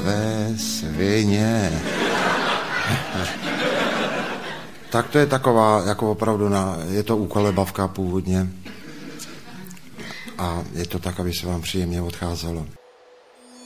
ve svině. Tak to je taková, jako opravdu, je to úkolebavka původně. A je to tak, aby se vám příjemně odcházelo.